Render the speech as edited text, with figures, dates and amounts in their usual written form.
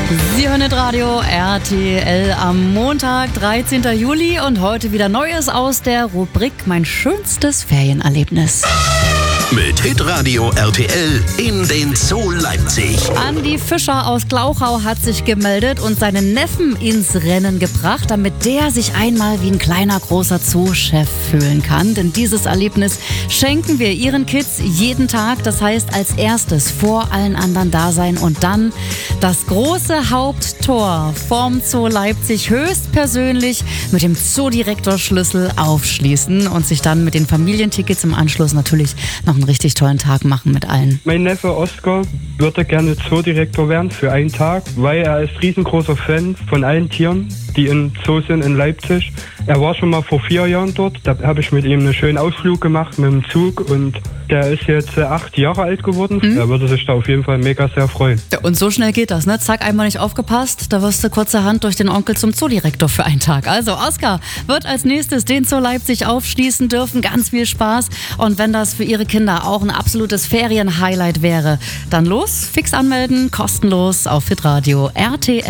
Sie hören das Radio RTL am Montag, 13. Juli und heute wieder Neues aus der Rubrik Mein schönstes Ferienerlebnis. Mit Hitradio RTL in den Zoo Leipzig. Andi Fischer aus Glauchau hat sich gemeldet und seinen Neffen ins Rennen gebracht, damit der sich einmal wie ein kleiner, großer Zoochef fühlen kann. Denn dieses Erlebnis schenken wir ihren Kids jeden Tag. Das heißt, als erstes vor allen anderen da sein und dann das große Haupttor vom Zoo Leipzig höchstpersönlich mit dem Zoodirektorschlüssel aufschließen und sich dann mit den Familientickets im Anschluss natürlich noch einen richtig tollen Tag machen mit allen. Mein Neffe Oskar würde gerne Zoodirektor werden für einen Tag, weil er ist riesengroßer Fan von allen Tieren, die im Zoo sind in Leipzig. Er war schon mal vor 4 Jahren dort, da habe ich mit ihm einen schönen Ausflug gemacht mit dem Zug und der ist jetzt 8 Jahre alt geworden. Er würde sich da auf jeden Fall mega sehr freuen. Und so schnell geht das, ne? Zack, einmal nicht aufgepasst, da wirst du kurzerhand durch den Onkel zum Zoodirektor für einen Tag. Also Oskar wird als nächstes den Zoo Leipzig aufschließen dürfen. Ganz viel Spaß. Und wenn das für Ihre Kinder auch ein absolutes Ferienhighlight wäre, dann los, fix anmelden, kostenlos auf Hitradio RTL.